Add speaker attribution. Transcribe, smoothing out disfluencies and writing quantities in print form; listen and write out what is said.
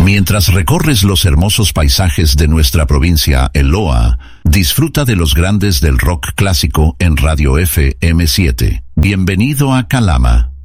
Speaker 1: Mientras recorres los hermosos paisajes de nuestra provincia, El Loa, disfruta de los grandes del rock clásico en Radio FM7. Bienvenido a Calama.